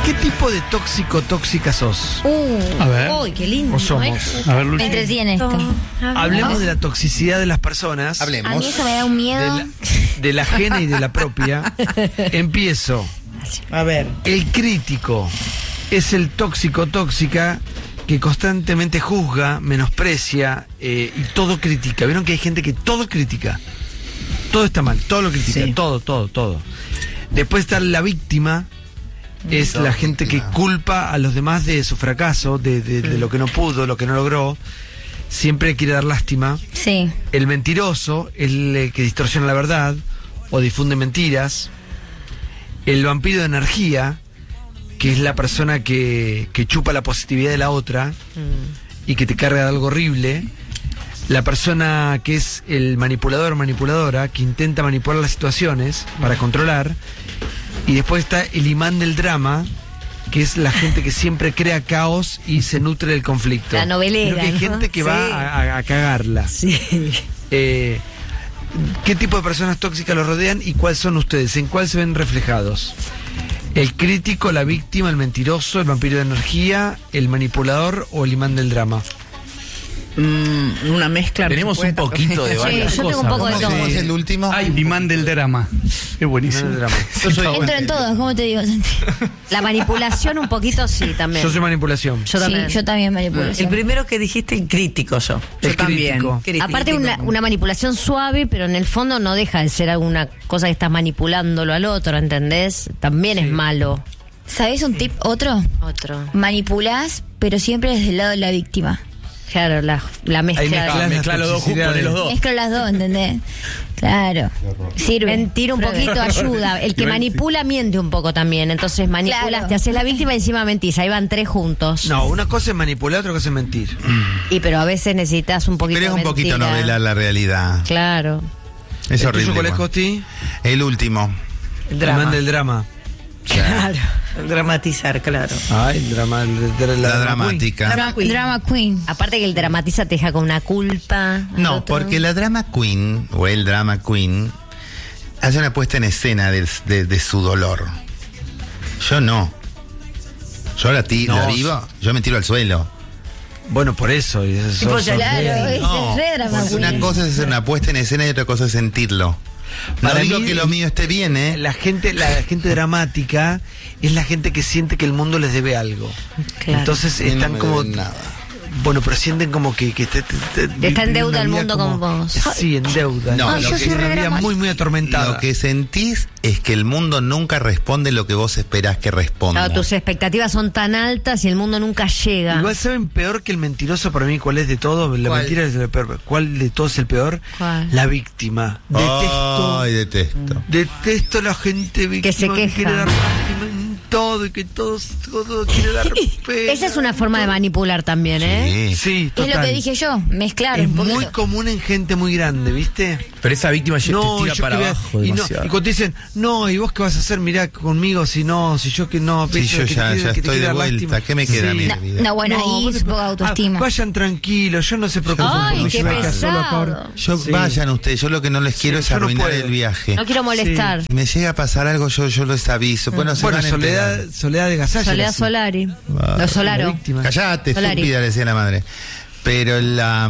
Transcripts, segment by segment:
¿Qué tipo de tóxica sos? A ver. Uy, qué lindo. ¿O somos? A ver, Me Luchi. entretiene esto. Hablemos de la toxicidad de las personas. A mí Hablemos. eso me da un miedo. De la ajena y de la propia. Empiezo. A ver. El crítico es el tóxica que constantemente juzga, menosprecia y todo critica. ¿Vieron que hay gente que todo critica? Todo está mal, todo lo critica, Sí. todo. Después está la víctima, es la gente que culpa a los demás de su fracaso, de lo que no pudo, lo que no logró. Siempre quiere dar lástima. Sí. El mentiroso es el que distorsiona la verdad o difunde mentiras. El vampiro de energía, que es la persona que chupa la positividad de la otra y que te carga de algo horrible. La persona que es el manipulador o manipuladora, que intenta manipular las situaciones para controlar. Y después está el imán del drama, que es la gente que siempre crea caos y se nutre del conflicto. La novelera, Creo que hay ¿no? gente que Sí. va a cagarla. Sí. ¿Qué tipo de personas tóxicas los rodean y cuáles son ustedes? ¿En cuál se ven reflejados? ¿El crítico, la víctima, el mentiroso, el vampiro de energía, el manipulador o el imán del drama? Una mezcla. Tenemos un poquito de varias yo tengo cosas. un poco de ¿no? todo. ¿Cómo es el último? Imán del drama. Es Imán buenísimo. del drama. Entro en todos, ¿cómo te digo, Santi? La manipulación un poquito sí también. Yo soy manipulación. Yo también. Sí, yo también manipulación. El primero que dijiste, el crítico yo. Yo El también. crítico. Crítico. Aparte una manipulación suave, pero en el fondo no deja de ser alguna cosa que estás manipulándolo al otro, ¿entendés? También es malo. ¿Sabés un tip? Otro. Manipulás, pero siempre desde el lado de la víctima. Claro, la Ahí mezcla. Mezcla los dos, poné los dos. Mezclo las dos, ¿entendés? Claro. Sirve. Mentir un poquito ayuda. El que manipula miente un poco también. Entonces manipulas, Claro. te haces la víctima y encima mentís. Ahí van tres juntos. No, una cosa es manipular, otra cosa es mentir. Y pero a veces necesitas un poquito Pero es de un poquito mentira. novelar la realidad. Claro. Es ¿El horrible. tuyo cuál es, igual. Costi? El último. El Imán del drama. Claro. El dramatizar, claro. Ay, el drama. La dramática. Drama Queen. Aparte que el dramatiza te deja con una culpa. al No, otro. porque la drama queen, o el drama queen, hace una puesta en escena de su dolor. Yo no. Yo la No. vivo, yo me tiro al suelo. Bueno, por eso. y eso Tipo, ya- Claro, es No, re drama porque una queen. cosa es hacer una puesta en escena y otra cosa es sentirlo. No Para digo mí, que lo mío esté bien, ¿eh? La gente dramática es la gente que siente que el mundo les debe algo. Claro. Entonces A mí no están me como. deben nada. Bueno, pero sienten como que Está en viven deuda una el vida mundo como- con vos. Sí, en deuda. No, Entonces, lo es que- una vida muy, muy atormentada. Lo que sentís es que el mundo nunca responde lo que vos esperás que responda. Claro, tus expectativas son tan altas y el mundo nunca llega. Igual saben peor que el mentiroso para mí, ¿cuál es de todo? La ¿Cuál? mentira es el peor. ¿Cuál de todo es el peor? ¿Cuál? La víctima. Ay, detesto. Detesto la gente víctima Que se queja. quiere dar lástima en todo y que todo quiere dar pena. Esa es una forma de manipular también, ¿eh? Sí. Sí, Es total. lo que dije yo, mezclar Es un poquito. muy común en gente muy grande, ¿viste? Pero esa víctima te tira yo para que voy a- abajo y, no, demasiado. y cuando te dicen, no, ¿y vos qué vas a hacer? Mirá conmigo, si yo que no. Sí, viste, yo que te ya quiere- que te estoy quiere de dar vuelta. lástima. ¿Qué me queda a mí de vida? No, bueno, ahí vos- es poca autoestima. Vayan tranquilos, yo no se preocupen. Ay, porque qué yo voy a quedar solo acá ahora. pesado. Yo, Sí. Vayan ustedes, yo lo que no les quiero es yo no arruinar puedo. el viaje. No quiero molestar. Si me llega a pasar algo, yo les aviso. Bueno, se Bueno, van a enterar. Soledad de Gasalla. Soledad era así. Solari. Ah, Los La Solaro. víctima. Callate, Solari. estúpida, le decía la madre. Pero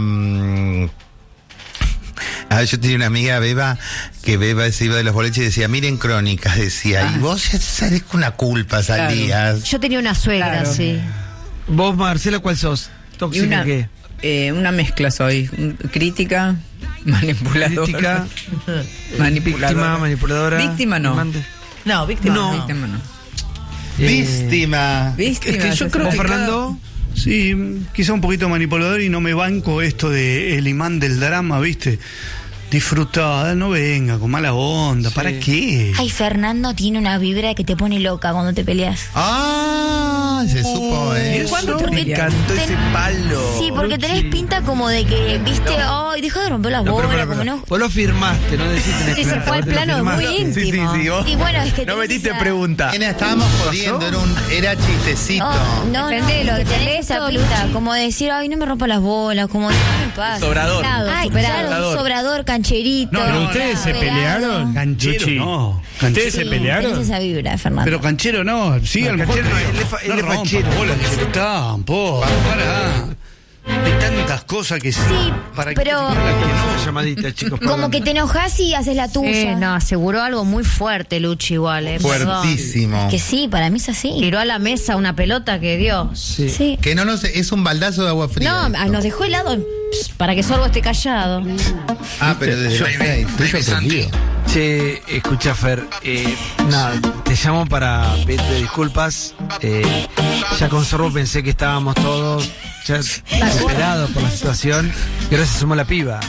yo tenía una amiga, Beba, que Beba se iba de los boliches y decía, miren Crónicas, decía, y vos ya sabés que una culpa salías. Yo tenía una suegra, Claro. sí. Vos, Marcela, ¿cuál sos? ¿Tóxica Y una- qué? Una mezcla soy. Crítica, manipuladora. Crítica, manipuladora. víctima, manipuladora. Víctima no. amante. No, víctima. No. Víctima no. Víctima. Víctima. Es que yo creo ¿Vos, que Fernando? Sí, quizá un poquito manipulador y no me banco esto de el imán del drama, ¿viste? Disfrutada, no venga, con mala onda, ¿para qué? Ay, Fernando tiene una vibra que te pone loca cuando te peleas. Ah, Ah, se supo, ¿Cuándo te Porque Me encantó ese palo. Sí, porque tenés pinta como de que, viste, ay, deja de romper las bolas, como no. Vos lo firmaste, no decís tenés Sí, se fue al vos te lo plano muy firmaste. íntimo. Sí, vos. Y bueno, es que No tenés metiste esa- pregunta. Nena, estábamos jodiendo, era chistecito. No, Defendelo, que tenés defendelo, esa pinta, como de decir, ay, no me rompa las bolas, como no me pasa. Sobrador. Ay, Superado. claro, un sobrador, cancherito. No, ¿Pero ustedes se pelearon? Canchero Luchi, no. ¿Ustedes Sí, se pelearon? tenés esa vibra, Fernando. Pero canchero no, sí, No, a lo mejor. canchero no, pero él es fa- él no es rompa fachero. bola, disfrutá, po, pará. Hay tantas cosas que Sí, para pero- que las que no. Una llamadita, chicos. Como perdón. que te enojas y haces la tuya. No, aseguró algo muy fuerte, Luchi, igual, perdón. Fuertísimo. Que sí, para mí es así. Tiró a la mesa una pelota que Dios. Sí. Sí. Que no nos, es un baldazo de agua fría. No, esto. nos dejó helado para que Sorbo esté callado. Pero desde las 6. Estoy sorprendido. Che, escucha, Fer, nada, te llamo para pedirte disculpas. Ya con Sorbo pensé que estábamos todos ya desesperados por la situación y ahora se sumó la piba.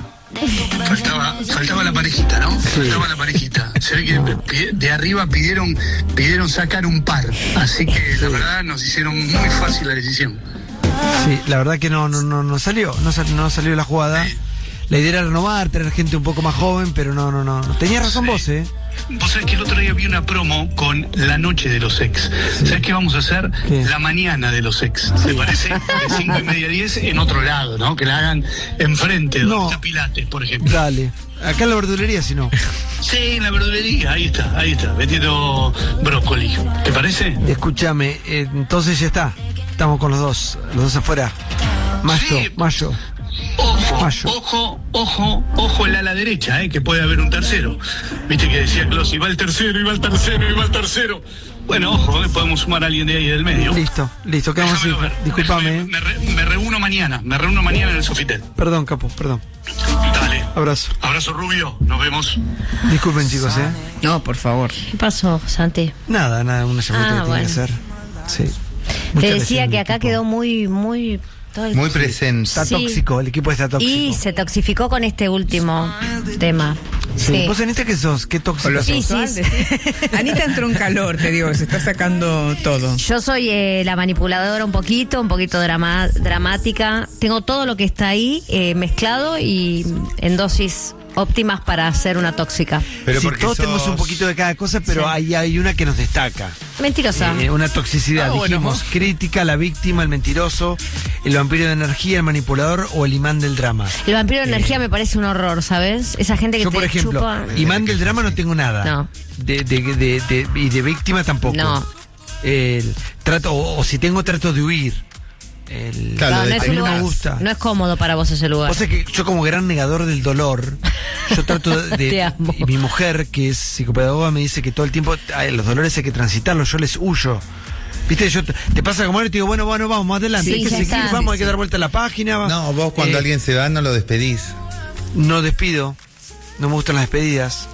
Faltaba la parejita, ¿no? Faltaba la parejita. Se ve que de arriba pidieron sacar un par. Así que la verdad nos hicieron muy fácil la decisión. Sí, la verdad que no salió, no salió la jugada. La idea era renovar, tener gente un poco más joven, pero no. Tenías razón vos, Vos sabés que el otro día vi una promo con la noche de los ex. ¿Sabés qué vamos a hacer? ¿Qué? La mañana de los ex. ¿Te parece? De 5:30 a 10 en otro lado, ¿no? Que la hagan enfrente, donde No. está Pilates, por ejemplo. Dale. Acá en la verdulería, si no. Sí, en la verdulería, ahí está, vendiendo brócoli. ¿Te parece? Escúchame, entonces ya está. Estamos con los dos afuera. Sí. Mayo. Ojo, ojo el ala derecha, que puede haber un tercero. Viste que decía Clos, y va el tercero. Bueno, ojo, podemos sumar a alguien de ahí del medio. Listo, quedamos así. Déjamelo ver. Disculpame. Me reúno mañana en el Sofitel. Perdón, capo, perdón. Dale. Abrazo. Abrazo, Rubio, nos vemos. Disculpen, chicos, No, por favor. ¿Qué pasó, Santi? Nada, una llamadita que tenía bueno. que hacer. Sí. Te Mucha decía lesión que del acá equipo. quedó muy Muy presente. Está Sí. tóxico, el equipo está tóxico. y se toxificó con este último tema. Sí. ¿Vos, Anita, qué sos? ¿Qué tóxico Con lo sos? sexual, decís. Anita entró en calor, te digo, se está sacando todo. Yo soy la manipuladora un poquito dramática. Tengo todo lo que está ahí mezclado y en dosis óptimas para hacer una tóxica. Pero Sí, porque todos sos- tenemos un poquito de cada cosa, pero Sí. hay una que nos destaca. Mentirosa. Una toxicidad, bueno, dijimos, crítica, la víctima, el mentiroso, el vampiro de energía, el manipulador o el imán del drama. El vampiro de energía me parece un horror, ¿sabes? Esa gente que Yo, te por ejemplo, chupa. imán del drama no tengo nada. No. Y de víctima tampoco. No. Trato, o si tengo, trato de huir. Claro, No, lo no es de- un no me lugar. gusta. No es cómodo para vos ese lugar. O sea que yo como gran negador del dolor, yo trato de... Te amo. Y mi mujer, que es psicopedagoga, me dice que todo el tiempo los dolores hay que transitarlos, yo les huyo. Viste, yo te pasa como y te digo, bueno, vamos adelante, Sí, hay que ya seguir, está. vamos, hay que dar vuelta a la página. No, vos cuando alguien se va no lo despedís. No despido, no me gustan las despedidas.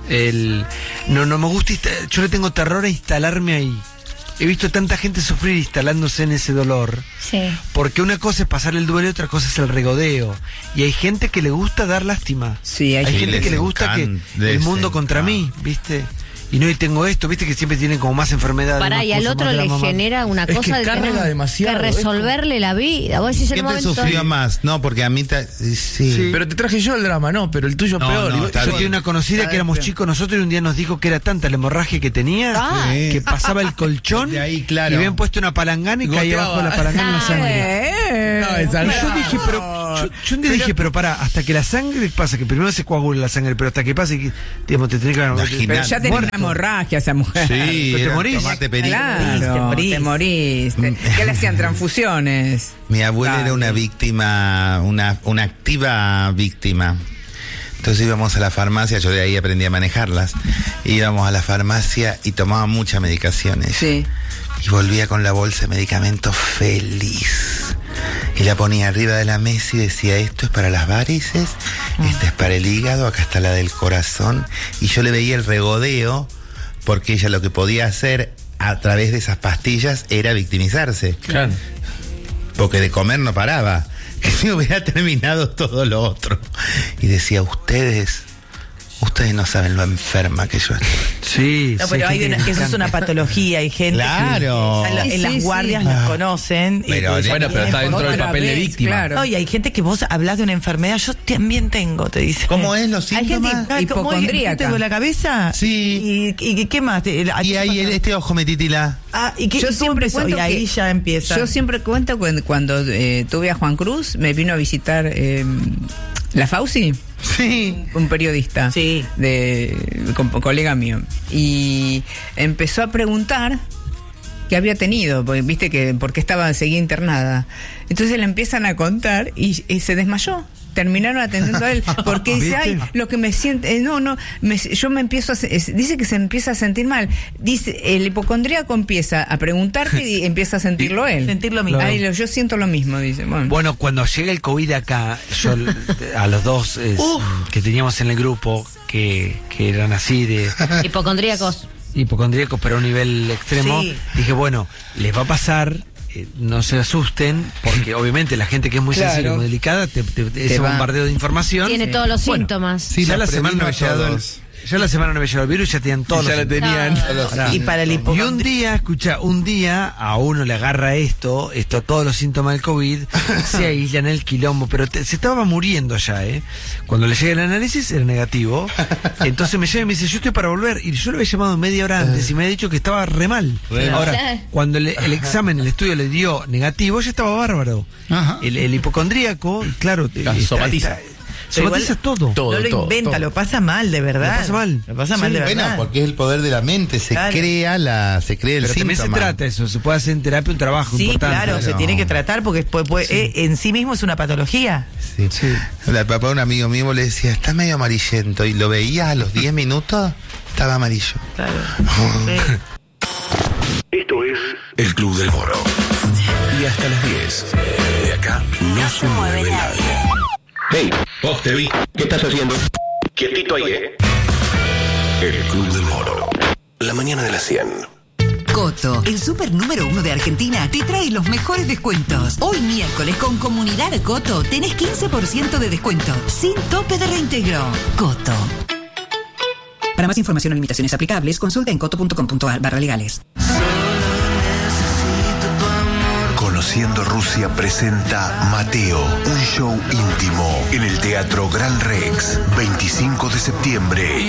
No me gusta, yo le tengo terror a instalarme ahí. He visto tanta gente sufrir instalándose en ese dolor. Sí. Porque una cosa es pasar el duelo y otra cosa es el regodeo. Y hay gente que le gusta dar lástima. Sí, hay gente les que le gusta que encanta, el mundo les contra mí, ¿viste? Y no, y tengo esto, ¿viste? Que siempre tienen como más enfermedades. Pará, más y al cosas, otro más le drama, más- genera una Es cosa que de carga tener demasiado, que resolverle la vida. Vos decís en un Siempre momento. sufrió más. No, porque a mí... Sí. Sí. Pero te traje yo el drama, no, pero el tuyo No, peor. no, Digo, está Yo bien. tenía una conocida que éramos chicos nosotros y un día nos dijo que era tanta la hemorragia que tenía Sí. que pasaba el colchón De ahí, claro. y habían puesto una palangana y caía Goteaba. abajo la palangana la sangre. No, esa Y no. yo dije, yo un día dije, pero pará, hasta que la sangre pasa, que primero se coagula la sangre, pero hasta que pase, que, digamos, te tenés que... Imagínate. Pero ya tenés una hemorragia esa mujer. Sí, Pero te era morís. tomate perico. Claro, te moriste. ¿Qué le hacían? Transfusiones. Mi abuela era una Dale. víctima, una activa víctima. Entonces íbamos a la farmacia, yo de ahí aprendí a manejarlas. Íbamos a la farmacia y tomaba muchas medicaciones. Sí. Y volvía con la bolsa de medicamentos feliz. Y la ponía arriba de la mesa y decía, esto es para las varices, esta es para el hígado, acá está la del corazón. Y yo le veía el regodeo, porque ella lo que podía hacer a través de esas pastillas era victimizarse. Claro. Porque de comer no paraba. Que se hubiera terminado todo lo otro. Y decía, ustedes Ustedes no saben lo enferma que yo estoy. Sí, No, sí, pero hay hay gente que eso le es una encanta. patología. Hay gente Claro. que en las guardias las conocen. Pero y- Bueno, pero está dentro del Otra papel de vez, víctima. claro. No, y hay gente que vos hablas de una enfermedad, yo también tengo, te dice. ¿Cómo es los Hay gente síntomas? Hipocondríaca. ¿Te duele la cabeza? Sí. ¿Y qué más? Y ahí este ojo me titila. ¿Y qué, Yo cómo siempre empezó? cuento Y ahí que- ya empieza. Yo siempre cuento cuando tuve a Juan Cruz, me vino a visitar la Fauci, Sí. un periodista, Sí. colega mío, y empezó a preguntar qué había tenido, porque viste que porque seguía internada. Entonces le empiezan a contar y se desmayó. Terminaron atendiendo a él porque dice, ¿Viste? ay, lo que me siente, yo me empiezo dice que se empieza a sentir mal. Dice, el hipocondríaco empieza a preguntarte y empieza a sentirlo él. Sentir lo mismo. Ay, yo siento lo mismo, dice. Bueno, cuando llega el COVID acá, yo a los dos que teníamos en el grupo, que eran así de Hipocondríacos. hipocondríacos, pero a un nivel extremo, Sí. dije, bueno, les va a pasar, no se asusten, porque obviamente la gente que es muy Claro. sensible, muy delicada, ese va. bombardeo de información. Tiene todos los Bueno, síntomas. Sí, ya los la semana no había previno a llegado todos. ya la semana no había llegado el virus, ya tenían todos Ya los lo tenían. Pará. Y para el Y hipocondríaco. un día a uno le agarra esto, todos los síntomas del COVID, se aíslan el quilombo, pero se estaba muriendo ya, ¿eh? Cuando le llega el análisis era negativo, entonces me llama y me dice, yo estoy para volver, y yo lo había llamado media hora antes y me ha dicho que estaba re mal. Ahora, cuando el examen, el estudio le dio negativo, ya estaba bárbaro. Ajá. El hipocondríaco, claro, Somatiza. somatiza todo. Todo, No lo todo, inventa, todo. lo pasa mal, de verdad. Lo pasa mal. Lo pasa mal, Sí, de Bueno, verdad. porque es el poder de la mente, se Claro. crea el Pero también síntoma. se trata eso, se puede hacer en terapia un trabajo Sí, importante. claro, se tiene que tratar porque en sí mismo es una patología. Sí. Sí. El papá de un amigo mío le decía, está medio amarillento, y lo veía a los 10 minutos, estaba amarillo. Claro. Sí. Esto es El Club del Moro. Y hasta las 10. De acá no se mueve nadie. Hey, vos te vi. ¿Qué estás haciendo? Quietito ahí, El Club del Moro. La mañana de las 100. Coto, el super número 1 de Argentina, te trae los mejores descuentos. Hoy miércoles con Comunidad Coto tenés 15% de descuento, sin tope de reintegro. Coto. Para más información o limitaciones aplicables, consulta en coto.com.ar/legales. Conociendo Rusia presenta Mateo, un show íntimo en el Teatro Gran Rex, 25 de septiembre.